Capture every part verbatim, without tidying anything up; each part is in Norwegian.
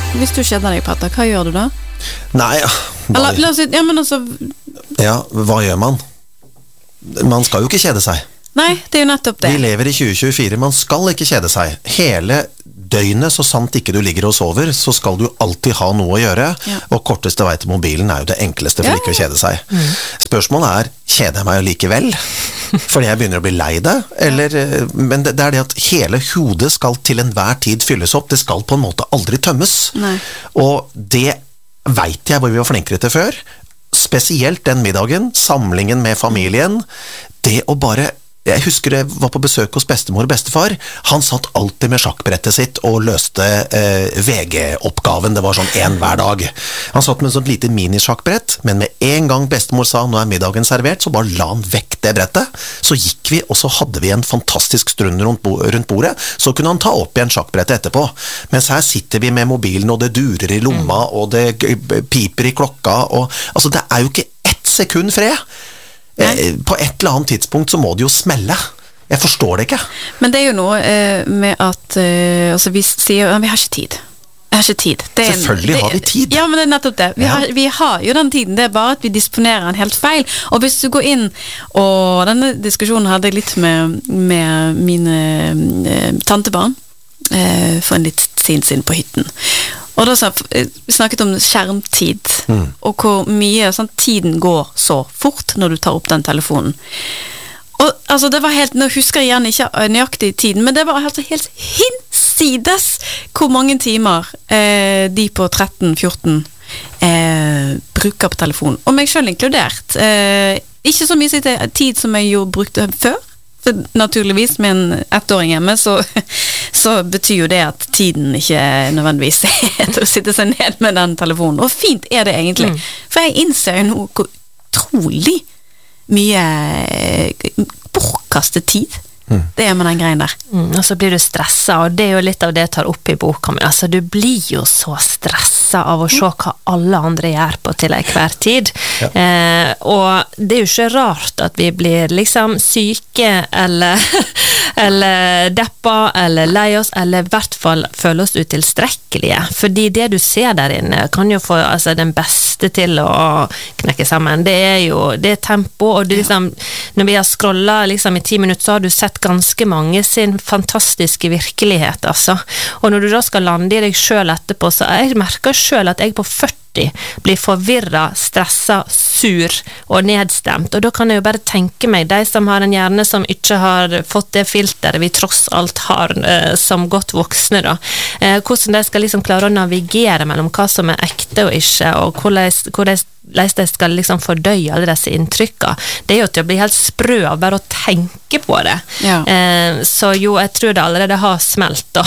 Hvis du kjeder deg, Petter, hva gjør du da? Nei, ja, Eller, la oss si, ja, men altså... Ja, hva gjør man? Man skal jo ikke kjede seg. Nei, det er jo nettopp det. Vi lever i tjue tjuefire, man skal ikke kjede seg. Hele døgnet, så sant ikke du ligger og sover, så skal du alltid ha noe å gjøre, ja. Og korteste vei til mobilen er jo det enkleste for ja. Ikke å kjede seg. Mm. Spørsmålet er, kjeder jeg meg likevel? Fordi jeg begynner å bli lei det? Eller, men det, det er det at hele hodet skal til enhver tid fylles opp, det skal på en måte aldri tømmes. Nei. Og det vet jeg hvor vi var flinkere til før, spesielt den middagen, samlingen med familien, det å bare... Jeg husker jeg var på besøk hos bestemor og bestefar. Han satt alltid med sjakkbrettet sitt og løste eh, V G-oppgaven. Det var sånn en hver dag. Han satt med en sånn lite minisjakkbrett, men med en gang bestemor sa nå er middagen servert, så bare la han vekk det brettet. Så gikk vi, og så hadde vi en fantastisk stund rundt, bo- rundt bordet. Så kunne han ta opp igjen sjakkbrettet etterpå. Mens her sitter vi med mobilen, og det durer i lomma, mm. og det piper i klokka. Og, altså, det er jo ikke ett sekund fred. Eh, på et eller annet tidspunkt så må det jo smelle. Jeg forstår det ikke. Men det er jo noe eh, med at eh, altså vi sier, vi har ikke tid. Jeg har ikke tid. Det er, Selvfølgelig det, har vi tid. Ja, men det er nettopp det. Vi, ja. har, vi har jo den tiden, det er bare at vi disponerer den helt feil. Og hvis du går inn, og denne diskusjonen hadde jeg litt med, med mine eh, tantebarn eh, for en litt siden siden på hytten. Og da vi snakket om skjermtid, mm. og hvor mye sånn, tiden går så fort når du tar opp den telefonen. Og altså, det var helt, nå husker jeg igjen ikke nøyaktig tiden, men det var altså helt hinsides hvor mange timer eh, de på tretten fjorten eh, bruker på telefonen. Og meg selv inkludert. Eh, ikke så mye tid som jeg jo brukte før. For naturligvis med en ettåring hjemme så, så betyr jo det at tiden ikke nødvendigvis er til å sitte seg ned med den telefonen. Og fint er det egentlig. Mm. For jeg innser jo nå hvor utrolig mye bortkastet tid mm. det er med den greien der. Mm, og så blir du stresset, og det er jo litt av det jeg tar opp i boka mi. Altså, du blir jo så stresset av å se hva alle andre gjør på til hver tid. Ja. Eh, og det er jo ikke rart at vi blir liksom syke, eller, eller deppa, eller lei oss, eller i hvert fall føler oss utilstrekkelige. Fordi det du ser der inne kan jo få altså, den beste til å knekke sammen. Det er jo det er tempo, og det, liksom, når vi har scrollet liksom, i ti minutter, så har du sett ganske mange sin fantastiske virkelighet, altså. Og når du da skal lande i deg selv etterpå, så jeg merker selv at jeg på førti blir forvirret, stresset, sur og nedstemt, og da kan jeg jo bare tenke meg, de som har en hjerne som ikke har fått det filteret vi tross alt har eh, som godt voksne da, eh, hvordan de skal liksom klare å navigere mellom hva som er ekte og ikke, og hvordan, hvordan de skal liksom fordøye alle disse inntrykkene. Det er jo til å bli helt sprø av bare å tenke på det. Ja. Eh, så jo, jeg tror det allerede har smelt da.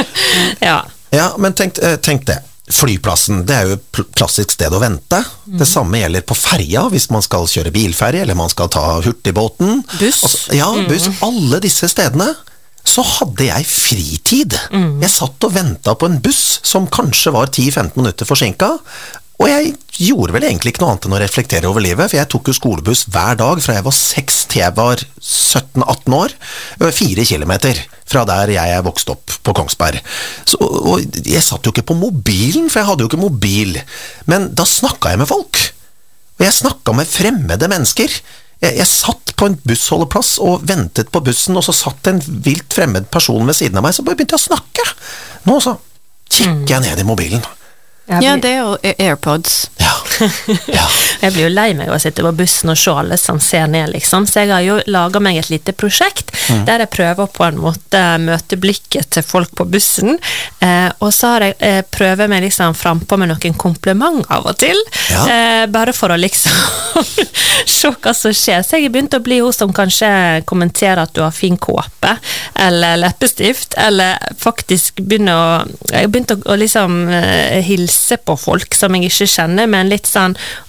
ja. ja, men tenk, tenk det. Flyplassen, det er jo et klassisk sted å vente. Mm. Det samme gjelder på ferja, hvis man skal kjøre bilferje, eller man skal ta hurtigbåten. Buss. Altså, ja, buss. Mm. Alle disse stedene, så hadde jeg fritid. Mm. Jeg satt og ventet på en buss, som kanskje var ti til femten minutter forsinket, og jeg gjorde vel egentlig ikke noe annet enn å reflektere over livet, for jeg tok jo skolebuss hver dag fra jeg var seks til jeg var sytten atten år, fire kilometer fra der jeg er vokst opp på Kongsberg. Så, og jeg satt jo ikke på mobilen, for jeg hadde jo ikke mobil, men da snakket jeg med folk, og jeg snakket med fremmede mennesker. Jeg, jeg satt på en bussholdeplass og ventet på bussen, og så satt en vilt fremmed person ved siden av meg, så bare begynte jeg å snakke. Nå så kikker jeg ned i mobilen. Blir... Ja, det er jo AirPods. Ja. ja. Jeg blir jo lei meg å sitte på bussen og se alle som ser ned, liksom. Så jeg har jo laget meg et lite prosjekt, mm. der jeg prøver på en måte møte blikket til folk på bussen, eh, og så har jeg eh, prøver meg liksom frempå med noen kompliment av og til, ja. eh, bare for å liksom se hva som skjer. Så jeg har begynt å bli hun som kanskje kommenterer at du har fin kåpe, eller leppestift, eller faktisk begynne å, jeg har begynt å, å liksom eh, hilse på folk som jeg ikke kjenner, men litt sånn, å,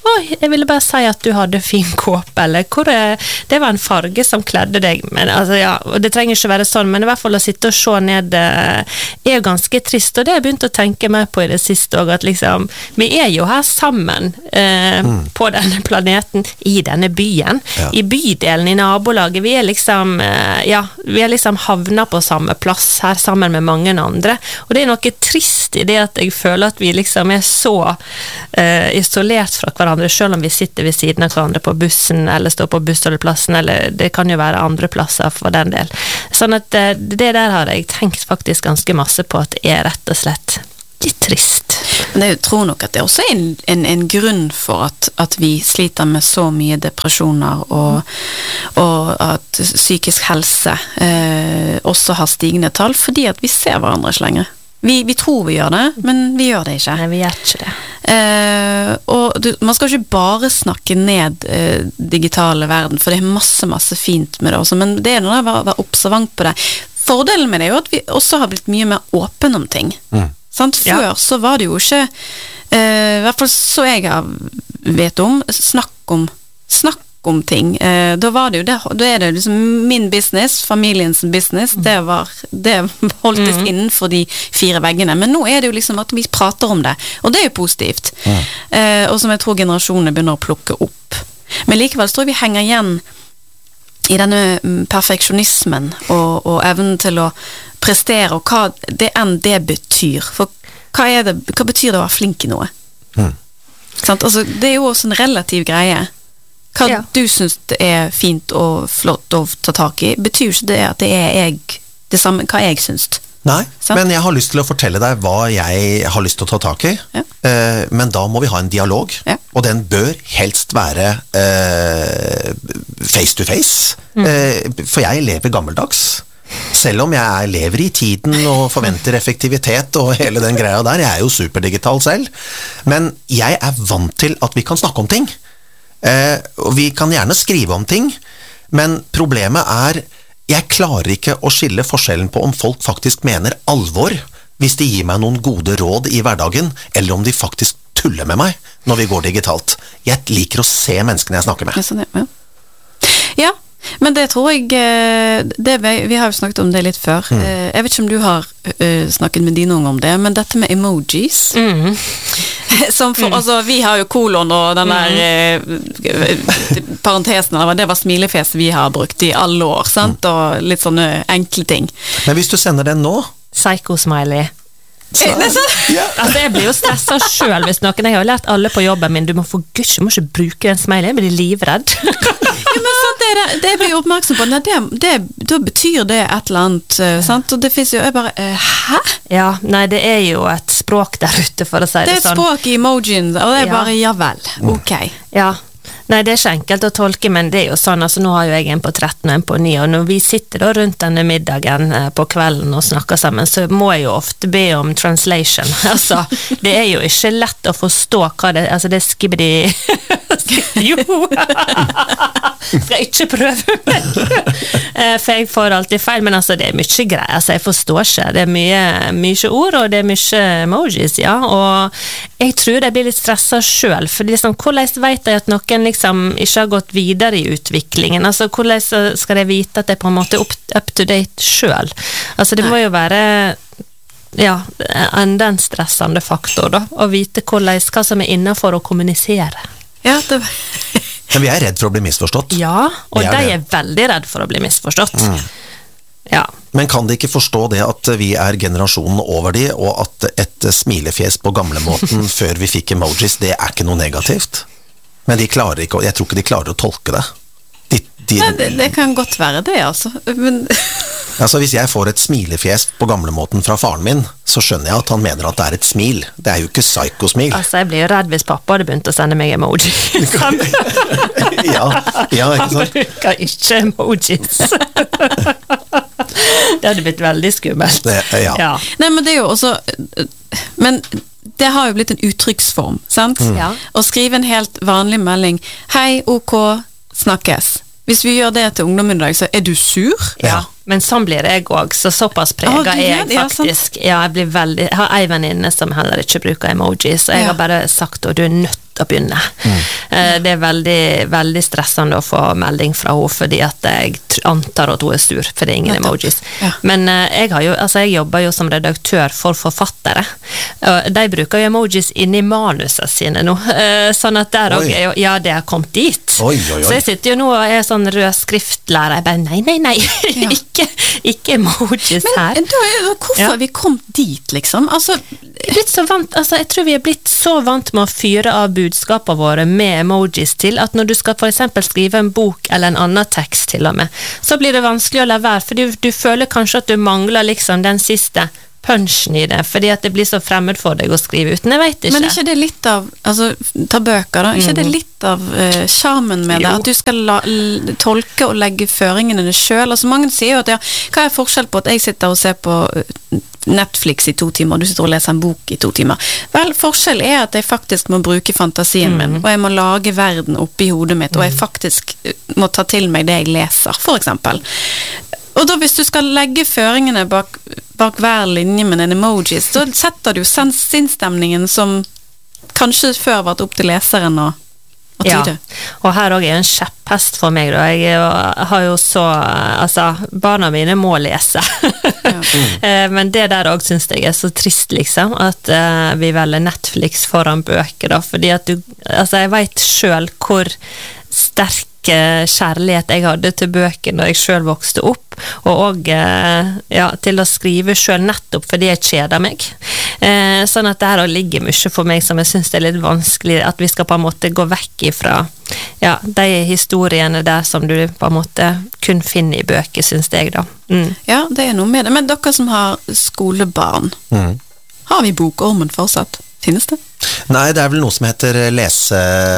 oi, jeg ville bare si at du hadde fin kåpe, eller hvor er, det var en farge som kledde deg, men altså ja, og det trenger ikke være sånn, men i hvert fall å sitte og se ned er jo ganske trist, og det har jeg begynt å tenke meg på i det siste også, at liksom, vi er jo her sammen eh, mm. på denne planeten, i denne byen, ja. I bydelen, i nabolaget, vi er liksom, eh, ja, vi er liksom havna på samme plass her sammen med mange andre, og det er noe trist i det at jeg føler at vi liksom er så eh, isolert fra hverandre, selv om vi sitter ved siden av hverandre på bussen, eller står på bussholdeplassen, eller det kan jo være andre plasser for den del. Sånn at eh, det der har jeg tenkt faktisk ganske masse på, at det er rett og slett litt trist. Men jeg tror nok at det også er en, en, en grunn for at, at vi sliter med så mye depresjoner, og, og at psykisk helse eh, også har stigende tall, fordi at vi ser hverandre ikke lenger. Vi, vi tror vi gjør det, men vi gjør det ikke. Nei, vi gjør ikke det. Eh, og du, man skal ikke bare snakke ned eh, digitale verden, for det er masse, masse fint med det også, men det er noe å være, være observant på det. Fordelen med det er jo at vi også har blitt mye mer åpen om ting. Mm. Sant? Før ja. Så var det jo ikke, eh, i hvert fall så jeg vet om, snakk om, snakk om ting. Eh, da var det jo, det, da er det liksom min business, familiens business, det var, det holdtes mm. innenfor de fire veggene, men nå er det jo liksom at vi prater om det, og det er jo positivt. Mm. Eh, og som jeg tror generasjonene begynner å plukke opp. Men likevel så tror jeg vi henger igjen i denne perfeksjonismen og, og evnen til å prestere, og hva det enn det betyr. For hva, er det, hva betyr det å være flink i noe? Mm. Sant? Altså, det er jo også en relativ greie. Hva ja. Du synes det er fint og flott å ta tak i, betyr ikke det at det er jeg, det samme, hva jeg synes. Nei, sant? Men jeg har lyst til å fortelle deg hva jeg har lyst til å ta tak i, ja. eh, men da må vi ha en dialog, ja. Og den bør helst være eh, face to face, mm. eh, for jeg lever gammeldags. Selv om jeg lever i tiden og forventer effektivitet og hele den greia der, jeg er jo superdigital selv, men jeg er vant til at vi kan snakke om ting. Eh, og vi kan gjerne skrive om ting, men problemet er jeg klarer ikke å skille forskjellen på om folk faktisk mener alvor hvis de gir meg noen gode råd i hverdagen, eller om de faktisk tuller med meg når vi går digitalt. Jeg liker å se menneskene jeg snakker med. Ja, men det tror jeg det, vi har jo snakket om det litt før. Mm. Jeg vet ikke om du har snakket med dine unger om det, men dette med emojis mm. Som for, mm. altså, vi har jo kolon og den der mm. eh, parentesen, det var smilefjes vi har brukt i alle år, sant? Mm. Og litt sånne enkle ting. Men hvis du sender den nå? Psycho-smiley. Så, ja. Altså, jeg blir jo stresset selv hvis noen, jeg har jo lært alle på jobben min, du må for guds, du må ikke bruke den smiley, jeg blir livredd. Ja, men sant, det, det, det blir jo oppmerksom på, nei, det, det, da betyr det et eller annet, sant? Og det finnes jo, jeg bare, uh, hæ? Ja, nei, det er jo et språk der ute, for å si det sånn. Det er et språk i emojien, og det er ja. Bare, ja vel, ok. Ja, nei, det er ikke enkelt å tolke, men det er jo sånn, altså nå har jo jeg en på tretten og en på ni, og når vi sitter da rundt denne middagen eh, på kvelden og snakker sammen, så må jeg jo ofte be om translation. Altså, det er jo ikke lett å forstå hva det, altså det er skibbidi... Jo! Skal jeg ikke prøve meg? For jeg får alltid feil, men altså det er mye greier, altså jeg forstår ikke, det er mye, mye ord, og det er mye emojis, ja, og jeg tror jeg blir litt stresset selv, for liksom, hvordan vet jeg at noen liksom ikke har gått videre i utviklingen, altså hvordan skal jeg vite at jeg på en måte er up, up to date selv? Altså det må jo være ja, enda en stressende faktor da, å vite hvordan, hva som er innenfor å kommunisere. Ja, det Men vi er redd for å bli misforstått. Ja, og de er veldig redd for å bli misforstått. Mm. Ja. Men kan de ikke forstå det at vi er generasjonen over de, og at et smilefjes på gamlemåten før vi fikk emojis, det er ikke noe negativt? Men de klarer ikke, jeg tror ikke de klarer å tolke det. De, de, ja, det, det kan godt være det, altså. Men... altså, hvis jeg får et smilefjes på gamlemåten fra faren min, så skjønner jeg at han mener at det er et smil. Det er jo ikke psykosmil. Altså, jeg blir jo redd hvis pappa hadde begynt å sende meg emoji. ja, ja, ikke sant? Han bruker ikke emojis. Det hadde blitt veldig skummelt. Det, ja. Ja. Nei, men det er jo også... Men... det har jo blitt en uttrykksform, sant? Mm. Ja. Å skrive en helt vanlig melding, hei, ok, snakkes. Hvis vi gjør det til ungdommen i dag, så er du sur? Ja, men sånn blir jeg også, så såpass preget ah, er jeg faktisk. Ja, jeg blir veldig, jeg har en venninne som heller ikke bruker emojis, og jeg ja. Har bare sagt, og du er nødt, skal begynne. Mm. Det er veldig, veldig stressende å få melding fra henne, fordi at jeg antar at hun er sur, for det er ingen emojis. Ja. Men jeg, har jo, altså jeg jobber jo som redaktør for forfattere. De bruker jo emojis inn i manusene sine nå, sånn at der også er jo, ja, det har kommet dit. Oi, oi, oi. Så jeg sitter jo nå og er sånn rød skriftlærer, jeg bare, nei, nei, nei, ja. ikke, ikke emojis men, her. Men hvorfor ja. vi kom dit, liksom? Altså, blitt så vant, altså jeg tror vi er blitt så vant med å fyre av budskapene våre med emojis til, at når du skal for eksempel skrive en bok eller en annen tekst til og med, så blir det vanskelig å la være, for du, du føler kanskje at du mangler liksom den siste punchen i det, fordi at det blir så fremmed for deg å skrive uten, jeg vet ikke. Men ikke det litt av, altså, ta bøker da, ikke mm. det litt av uh, charmen med det, at du skal la, l, tolke og legge føringene det selv, altså mange sier jo at ja, hva er forskjell på at jeg sitter og ser på uh, Netflix i to timer, og du sitter og leser en bok i to timer. Vel, forskjell er at jeg faktisk må bruke fantasien min, mm. og jeg må lage verden oppi hodet mitt, og jeg faktisk må ta til meg det jeg leser, for eksempel. Og da hvis du skal legge føringene bak, bak hver linje med en emojis, så setter du sinnsstemningen som kanskje før vært opp til leseren og ja, og her også er en kjepphest for meg da. Jeg har jo så, altså, barna mine må lese ja. men det der også synes jeg er så trist liksom, at uh, vi velger Netflix foran bøker da, fordi at du, altså jeg vet selv hvor sterk kjærlighet jeg hadde til bøker når jeg selv vokste opp, og også ja, til å skrive selv nettopp fordi jeg kjeder meg. Eh, sånn at det her ligger mye for meg som jeg synes det er litt vanskelig, at vi skal på en måte gå vekk ifra ja, de historiene der som du på en måte kun finner i bøker, synes jeg da. Mm. Ja, det er noe med det. Men dere som har skolebarn, mm. har vi bokormen fortsatt? Finnes det? Nei, det er vel noe som heter lese,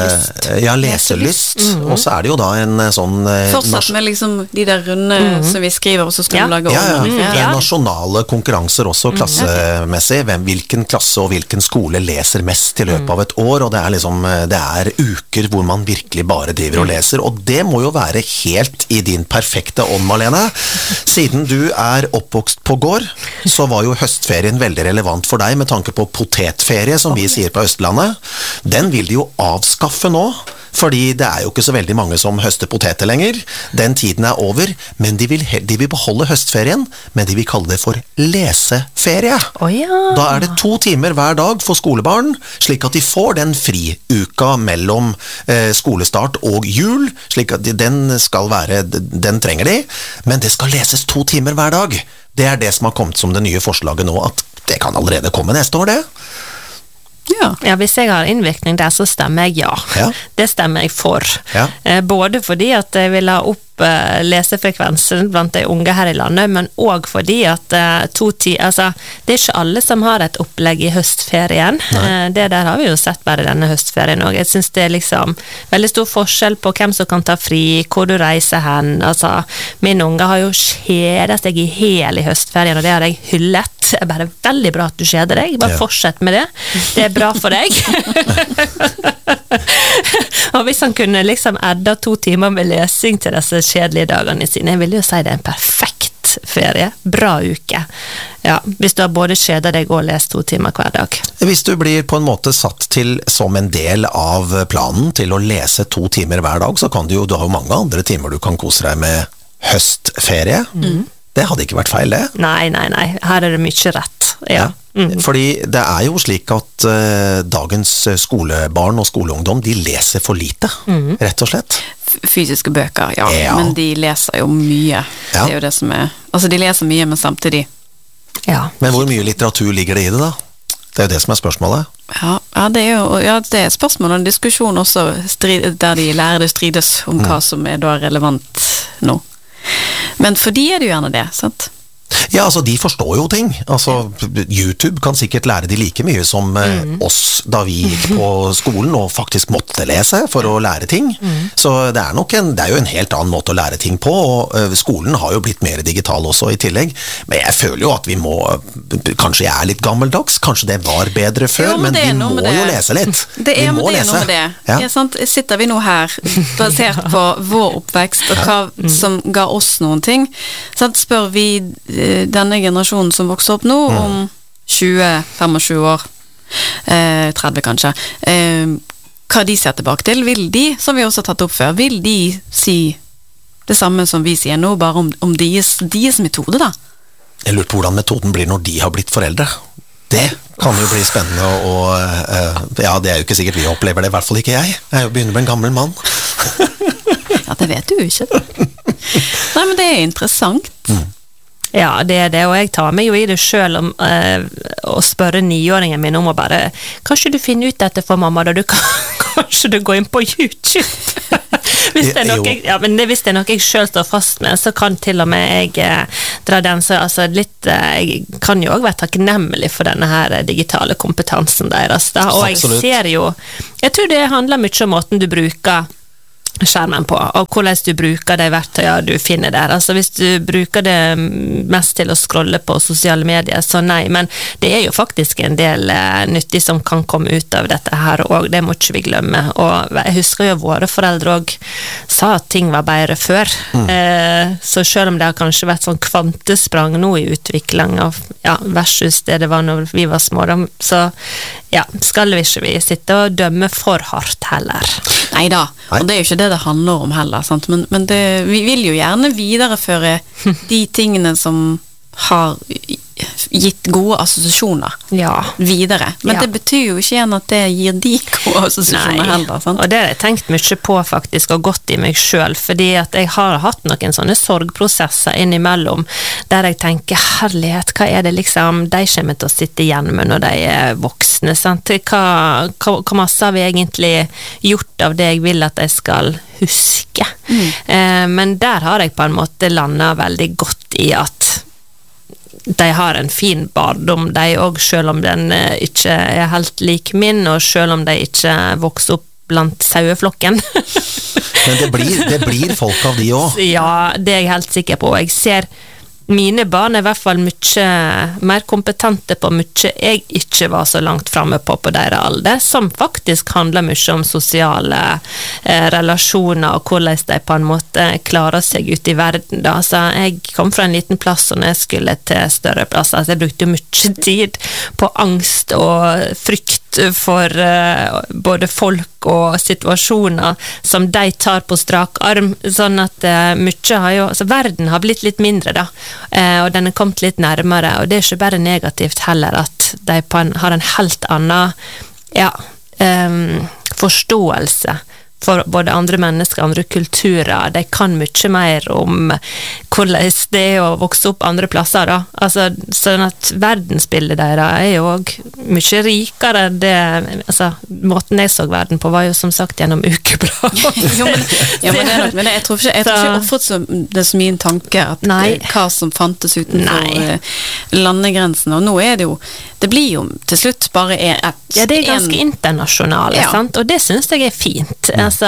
ja, leselyst, mm-hmm. og så er det jo da en sånn fortsatt med liksom de der runde mm-hmm. som vi skriver, og så skal ja. vi lage om. Ja, ja. Mm-hmm. Det er nasjonale konkurranser også, klassemessig, hvem, hvilken klasse og hvilken skole leser mest i løpet av et år, og det er liksom, det er uker hvor man virkelig bare driver og leser, og det må jo være helt i din perfekte ånd, Malene. Siden du er oppvokst på gård, så var jo høstferien veldig relevant for deg med tanke på potetferie, som vi sier på Østlandet. Den vil de jo avskaffe nå, fordi det er jo ikke så veldig mange som høster poteter lenger. Den tiden er over, men de vil, de vil beholde høstferien, men de vil kalle det for leseferie. Oh, ja. Da er det to timer hver dag for skolebarn, slik at de får den friuka mellom eh, skolestart og jul, slik at de, den skal være, den trenger de, men det skal leses to timer hver dag. Det er det som har kommet som det nye forslaget nå, at det kan allerede komme neste år, det. Ja. ja, hvis jeg har innvirkning der, så stemmer jeg ja. ja. Det stemmer jeg for. Ja. Eh, både fordi at jeg vil ha opp eh, lesefrekvensen blant de unge her i landet, men også fordi at eh, to ti, altså, det er ikke alle som har et opplegg i høstferien. Eh, det der har vi jo sett bare denne høstferien også. Jeg synes det er liksom veldig stor forskjell på hvem som kan ta fri, hvor du reiser hen. Altså, min unge har jo kjedet seg i hel i høstferien, og det har jeg hyllet. Det er bare veldig bra at du kjeder deg. Bare ja. fortsett med det. Det er bra for deg. Og hvis han kunne liksom edda to timer med lesing til disse kjedelige dagene sine, jeg vil jo si det er en perfekt ferie. Bra uke. Ja, hvis du har både kjedet deg og lest to timer hver dag. Hvis du blir på en måte satt til som en del av planen til å lese to timer hver dag, så kan du jo, du har jo mange andre timer du kan kose deg med høstferie. Mm. Det hadde ikke vært feil, det. Nei, nei, nei. Her er det mye rett. Ja. Ja. Mm. Fordi det er jo slik at uh, dagens skolebarn og skoleungdom, de leser for lite, mm. rett og slett. Fysiske bøker, ja. ja. Men de leser jo mye. Ja. Det er jo det som er... Altså, de leser mye, men samtidig... Ja. Men hvor mye litteratur ligger det i det, da? Det er jo det som er spørsmålet. Ja, ja, det er jo ja, det er spørsmål og en diskusjon også, strid, der de lærere strides om mm. hva som er da relevant nå. Men for de er det jo gjerne det, sant? Ja, altså de forstår jo ting. Altså YouTube kan sikkert lære de like mye som mm. oss da vi gikk på skolen og faktisk måtte lese for å lære ting. Mm. Så det er nok en, det er jo en helt annen måte å lære ting på, og uh, skolen har jo blitt mer digital også i tillegg. Men jeg føler jo at vi må, kanskje jeg er litt gammeldags, kanskje det var bedre før, jo, men, men vi må jo lese litt. Det er, vi må det er lese. noe med det. Ja. Ja, sant? Sitter vi nå her, basert på vår oppvekst og hva ja. som ga oss noen ting, så spør vi denne generasjonen som vokser opp nå mm. om tjue til tjuefem år, eh, tretti kanskje, eh, hva de ser tilbake til. Vil de, som vi også har tatt opp før, vil de si det samme som vi sier nå, bare om, om deres, deres metode da? Jeg lurer på hvordan metoden blir når de har blitt foreldre. Det kan jo bli spennende, og uh, ja, det er jo ikke sikkert vi opplever det, i hvert fall ikke jeg. Jeg er jo begynner med en gammel mann. Ja, det vet du ikke. Nei, men det er interessant. Mm. Ja, det er det, og jeg tar meg jo i det selv om eh, å spørre niåringen min om å bare, kanskje du finner ut dette for mamma, da du kan, kanskje du går inn på YouTube. Hvis det er noe jeg, ja, men det, hvis det er noe jeg selv står fast med, så kan til og med jeg eh, dra den, så altså litt, eh, jeg kan jo også være takknemlig for denne her digitale kompetansen deres, da, og jeg Absolutt. Ser jo, jeg tror det handler mye om måten du bruker skjermen på, og hvordan du bruker de verktøyene du finner der. Altså hvis du bruker det mest til å scrolle på sosiale medier, så nei, men det er jo faktisk en del eh, nyttig som kan komme ut av dette her, og det må ikke vi glemme. Og jeg husker jo våre foreldre også sa at ting var bedre før, mm. eh, så selv om det har kanskje vært sånn kvantesprang nå i utvikling av, ja, versus det det var når vi var små, så ja, skal vi ikke vi sitte og dømme for hardt heller. Neida, og det er jo ikke det det handler om heller, sant? Men, men det, vi vil jo gjerne videreføre de tingene som har gitt gode assosiasjoner ja. videre. Men ja. det betyr jo ikke igjen at det gir de gode assosiasjoner heller, sant? Og det har jeg tenkt mye på faktisk, og gått i meg selv, fordi at jeg har hatt noen sånne sorgprosesser innimellom, der jeg tenker, herlighet, hva er det liksom de kommer til å sitte igjen med når de er voksne, sant? Hva, hva, hva masse har vi egentlig gjort av det jeg vil at de skal huske? Mm. Eh, men der har jeg på en måte landet veldig godt i at de har en fin barndom, de også, selv om den ikke er helt lik min, og selv om de ikke vokser opp blant saueflokken. Men det blir, det blir folk av de også. Ja, det er jeg helt sikker på. Jeg ser mine barn er i hvert fall mye mer kompetente på mye jeg ikke var så langt fremme på på deres alder, som faktisk handler mye om sosiale eh, relasjoner og hvordan de på en måte klarer seg ut i verden. Da. Altså, jeg kom fra en liten plass og når jeg skulle til større plass, altså, jeg brukte mye tid på angst og frykt for uh, både folk og situasjoner som de tar på strak arm, sånn at uh, mye har jo, altså verden har blitt litt mindre da, uh, og den er kommet litt nærmere, og det er ikke bare negativt heller at de på en, har en helt annen ja, um, forståelse for både andre mennesker, andre kulturer. De kan mye mer om hvordan det er å vokse opp andre plasser da. Altså, sånn at verdensbildet deres er jo også mye rikere. Det, altså, måten jeg så verden på var jo som sagt gjennom ukeblad. jo, men, ja, men det er nok, men jeg tror ikke, jeg tror ikke offret så, det er så mye en tanke at Nei. hva som fantes utenfor uh, landegrensen, og nå er det jo, det blir jo til slutt bare et, ja, det er ganske en, internasjonale, ja. sant? Og det synes jeg er fint. Altså,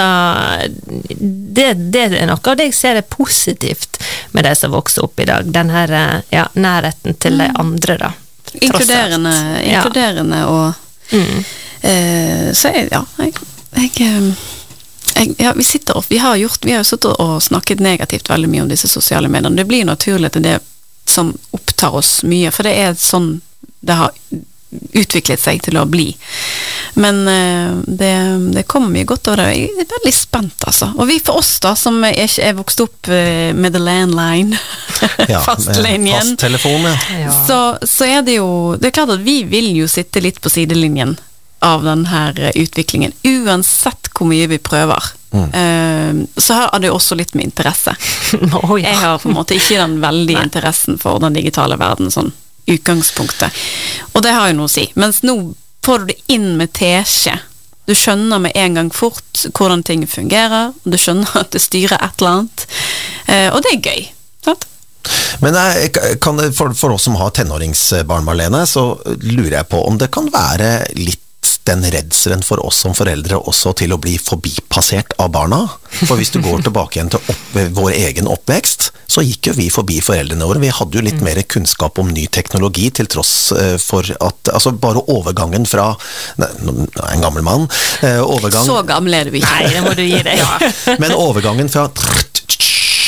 det, det er noe av det jeg ser er positivt med de som vokser opp i dag, den her ja, nærheten til de andre da. Inkluderende, inkluderende ja. og mm. eh, så jeg, ja, jeg, jeg, jeg ja, vi sitter og, vi har gjort, vi har jo sittet og snakket negativt veldig mye om disse sosiale mediene, det blir naturlig til det som opptar oss mye, for det er sånn det har utviklet seg til å bli. Men uh, det, det kommer mye godt over det. Jeg er veldig spent, altså. Og vi for oss da, som er, er vokst opp uh, med the landline, ja, fastlinjen, fasttelefon, ja. ja. Så, så er det jo, det er klart at vi vil jo sitte litt på sidelinjen av den her utviklingen, uansett hvor mye vi prøver. Mm. Uh, så har det jo også litt med interesse. oh, ja. Jeg har på en måte ikke den veldige interessen for den digitale verden, sånn utgangspunktet. Og det har jo noe å si. Mens nå får du det inn med teskje. Du skjønner med en gang fort hvordan ting fungerer, og du skjønner at det styrer et eller annet. Eh, og det er gøy. Sant? Men kan det, for, for oss som har tenåringsbarn, Marlene, så lurer jeg på om det kan være litt den redselen for oss som foreldre også til å bli forbipassert av barna. For hvis du går tilbake igjen til opp, vår egen oppvekst, så gikk jo vi forbi foreldrene våre. Vi hadde jo litt mer kunnskap om ny teknologi til tross for at, altså bare overgangen fra, nei, en gammel mann, overgang... Så gammel er du ikke. Nei, det må du gi deg. Ja, men overgangen fra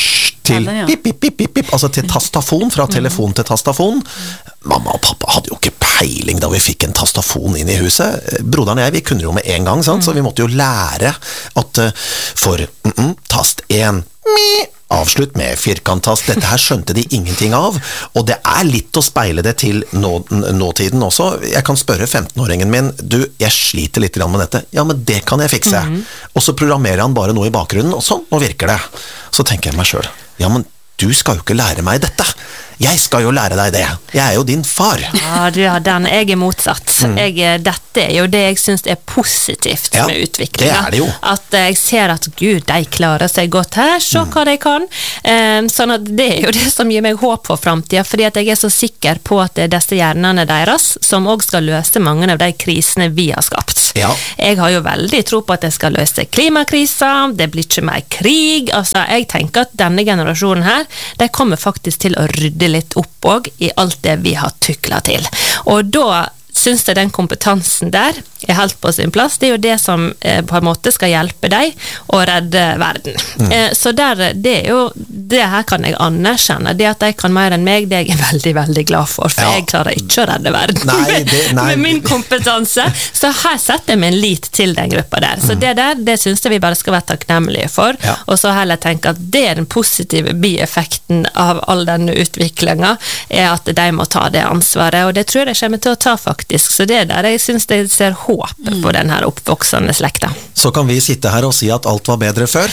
til Ja, den, ja. pip, pip, pip, pip, pip, altså til tastafon, fra telefon til tastafon. Mamma og pappa hadde jo ikke peiling da vi fikk en tastafon inn i huset. Broderen og jeg, vi kunne jo med en gang, sant? Så vi måtte jo lære at uh, for mm -mm, tast en, mi, avslutt med firkanttast. Dette her skjønte de ingenting av, og det er litt å speile det til nå, nåtiden også. Jeg kan spørre femtenåringen min, du, jeg sliter litt med dette. Ja, men det kan jeg fikse. Mm-hmm. Og så programmerer han bare noe i bakgrunnen, og sånn, nå virker det. Så tenker jeg meg selv, ja, men du skal jo ikke lære meg dette. Jeg skal jo lære deg det. Jeg er jo din far. Ja, du har den. Jeg er motsatt. Mm. Jeg, dette er jo det jeg synes er positivt ja, med utviklingen. Det er det jo. At jeg ser at Gud, de klarer seg godt her, se hva de kan. Um, sånn at det er jo det som gir meg håp for fremtiden, fordi at jeg er så sikker på at det er disse hjernene deres som også skal løse mange av de krisene vi har skapt. Ja. Jeg har jo veldig tro på at det skal løse klimakrisa, det blir ikke mer krig. Altså, jeg tenker at denne generasjonen her, de kommer faktisk til å rydde litt opp også i alt det vi har tyklet til. Og da synes jeg den kompetansen der er helt på sin plass. Det er jo det som eh, på en måte skal hjelpe deg å redde verden. Mm. Eh, så der, det er jo, det her kan jeg anerkjenne. Det at de kan mer enn meg, det er jeg veldig, veldig glad for, for ja. Jeg klarer ikke å redde verden nei, det, nei. med min kompetanse. Så her setter jeg meg en lit til den gruppa der. Så mm. det der, det synes jeg vi bare skal være takknemlige for, ja. Og så heller tenke at det er den positive bieffekten av all denne utviklingen, er at de må ta det ansvaret, og det tror jeg de kommer til å ta faktisk. Så det er der jeg synes det ser håp mm. på den her oppvoksende slekta. Så kan vi sitte her og si at alt var bedre før.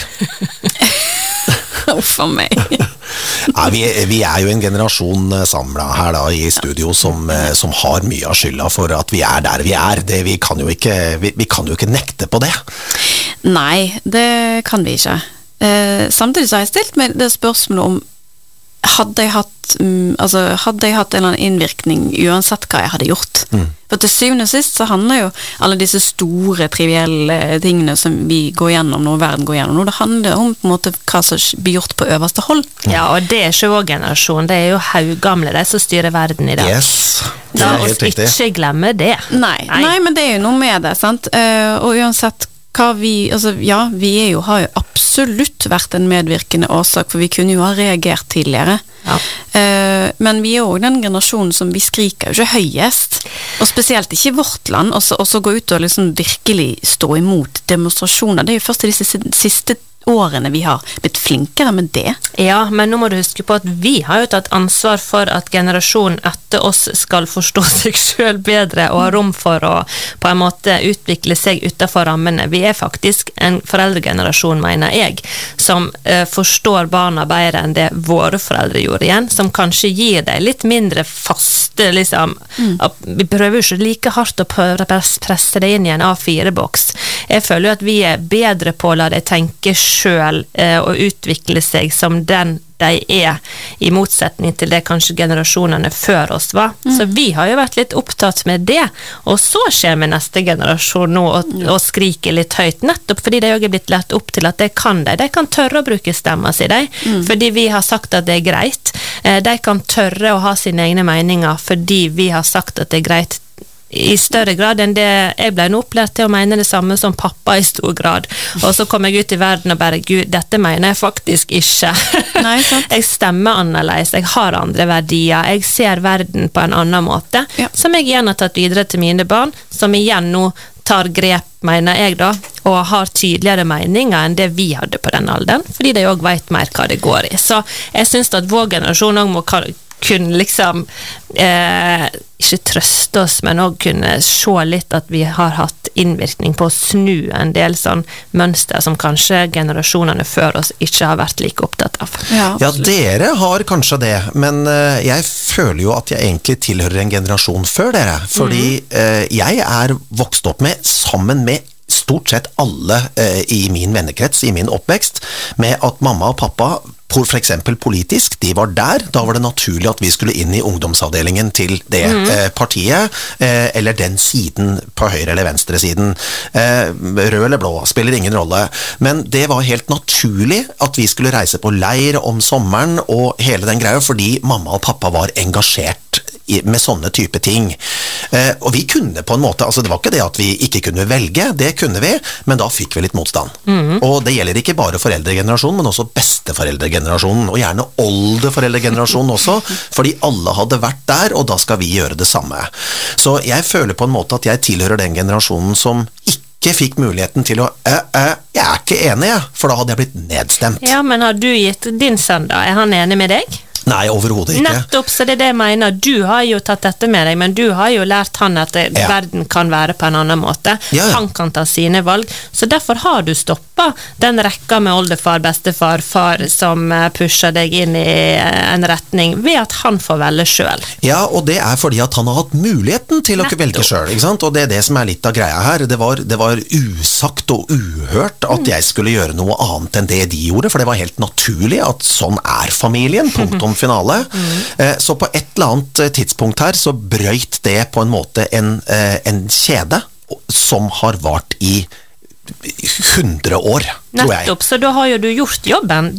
Uff for meg. Ja, vi, vi er jo en generasjon samlet her da i studio som, som har mye av skylda for at vi er der vi er. Det, vi, kan jo ikke, vi, vi kan jo ikke nekte på det. Nei, det kan vi ikke. Eh, samtidig så har jeg stilt meg det spørsmålet om hadde jeg hatt, um, altså, hadde jeg hatt en eller annen innvirkning uansett hva jeg hadde gjort. Mm. For til syvende og sist så handler jo alle disse store, trivielle tingene som vi går gjennom nå, verden går gjennom nå, det handler om på en måte hva som blir gjort på øverste hold. Ja, og det er ikke vår generasjon, det er jo haugamle, de som styrer verden i dag. Yes, det da, er helt riktig. ikke glemme det. Nei, nei. nei, men det er jo noe med det, sant? Uh, og uansett hva vi, altså ja, vi er jo, har jo absolutt vært en medvirkende årsak, for vi kunne jo ha reagert tidligere. Ja. Uh, men vi er jo den generasjonen som vi skriker jo ikke høyest, og spesielt ikke i vårt land, og så, og så gå ut og liksom virkelig stå imot demonstrasjoner. Det er jo først i disse siste årene vi har blitt flinkere med det. Ja, men nå må du huske på at vi har jo tatt ansvar for at generasjonen etter oss skal forstå seg selv bedre og ha rom for å på en måte utvikle seg utenfor rammene. Vi er faktisk en foreldregenerasjon, mener jeg, som uh, forstår barna bedre enn det våre foreldre gjorde igjen, som kanskje gir deg litt mindre faste, liksom. Mm. Vi prøver jo ikke like hardt å presse deg inn i en A fire-boks. Jeg føler jo at vi er bedre på å la deg tenke selv eh, og utvikle seg som den de er, i motsetning til det kanskje generasjonene før oss var. Mm. Så vi har jo vært litt opptatt med det, og så kommer neste generasjon nå og, og skriker litt høyt, nettopp fordi de også er blitt lett opp til at de kan de. De kan tørre å bruke stemmen sin, de, mm. fordi vi har sagt at det er greit. De kan tørre å ha sine egne meninger fordi vi har sagt at det er greit, i større grad enn det jeg ble nå opplært til å mene det samme som pappa i stor grad, og så kom jeg ut i verden og bare, Gud, dette mener jeg faktisk ikke. Nei, sant. Jeg stemmer annerledes, jeg har andre verdier, jeg ser verden på en annen måte, ja. Som jeg igjen har tatt videre til mine barn, som igjen nå tar grep, mener jeg da, og har tydeligere meninger enn det vi hadde på den alderen, fordi de også vet mer hva det går i. Så jeg synes at vår generasjon også må kunne liksom eh, ikke trøste oss, men også kunne se litt at vi har hatt innvirkning på å snu en del sånn mønster som kanskje generasjonene før oss ikke har vært like opptatt av. Ja, ja, dere har kanskje det, men uh, jeg føler jo at jeg egentlig tilhører en generasjon før dere, fordi uh, jeg er vokst opp med, sammen med stort sett alle uh, i min vennekrets, i min oppvekst, med at mamma og pappa for eksempel politisk, de var der, da var det naturlig at vi skulle inn i ungdomsavdelingen til det mm. eh, partiet, eh, eller den siden på høyre eller venstre siden, eh, rød eller blå, spiller ingen rolle, men det var helt naturlig at vi skulle reise på leir om sommeren og hele den greia, fordi mamma og pappa var engasjert med sånne type ting. Eh, og vi kunne på en måte, altså det var ikke det at vi ikke kunne velge, det kunne vi, men da fikk vi litt motstand. Mm. Og det gjelder ikke bare foreldregenerasjonen, men også besteforeldregenerasjonen, og gjerne oldeforeldregenerasjonen også, fordi alle hadde vært der, og da skal vi gjøre det samme. Så jeg føler på en måte at jeg tilhører den generasjonen som ikke fikk muligheten til å øh, øh, jeg er ikke enig, for da hadde jeg blitt nedstemt. Ja, men har du gitt din sønn da? Er han enig med deg? Nei, overhodet ikke. Nettopp, så det er det jeg mener. Du har jo tatt dette med deg, men du har jo lært han at det, ja. verden kan være på en annen måte. Ja, ja. Han kan ta sine valg. Så derfor har du stoppet den rekka med oldefar, bestefar, far som pusher deg inn i en retning ved at han får velge selv. Ja, og det er fordi at han har hatt muligheten til å velge selv, ikke sant? Og det er det som er litt av greia her. Det var, det var usagt og uhørt at jeg skulle gjøre noe annet enn det de gjorde, for det var helt naturlig at sånn er familien, punktum finale. Mm. Så på et eller annet tidspunkt her så brøyt det på en måte en, en kjede som har vart i hundre år, tror jeg. Nettopp, så da har jo du gjort jobben.